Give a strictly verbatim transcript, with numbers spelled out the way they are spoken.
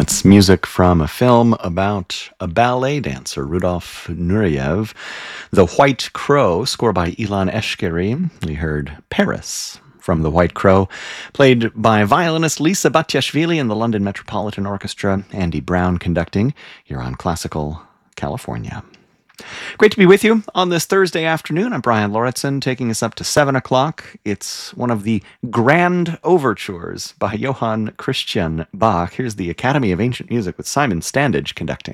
That's music from a film about a ballet dancer, Rudolf Nureyev. The White Crow, score by Ilan Eshkeri. We heard Paris from The White Crow, played by violinist Lisa Batiashvili and the London Metropolitan Orchestra, Andy Brown conducting, here on Classical California. Great to be with you on this Thursday afternoon. I'm Brian Lauritsen, taking us up to seven o'clock. It's one of the grand overtures by Johann Christian Bach. Here's the Academy of Ancient Music with Simon Standage conducting.